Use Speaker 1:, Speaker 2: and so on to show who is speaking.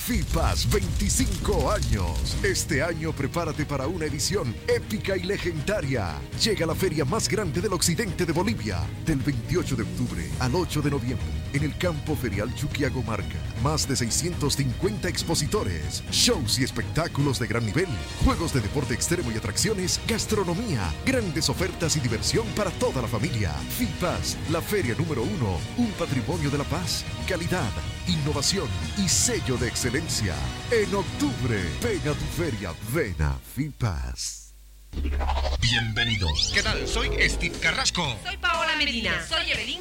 Speaker 1: FIPAS 25 años. Este año prepárate para una edición épica y legendaria. Llega la feria más grande del occidente de Bolivia, del 28 de octubre al 8 de noviembre, en el campo ferial Chuquiagomarca. Más de 650 expositores, shows y espectáculos de gran nivel, juegos de deporte extremo y atracciones, gastronomía, grandes ofertas y diversión para toda la familia. FIPAS, la feria número 1, un patrimonio de la paz, calidad, innovación y sello de excelencia. En octubre, ven a tu feria, ven a FIPAS.
Speaker 2: Bienvenidos.
Speaker 3: ¿Qué tal? Soy Steve Carrasco.
Speaker 4: Soy Paola Medina. Soy Evelyn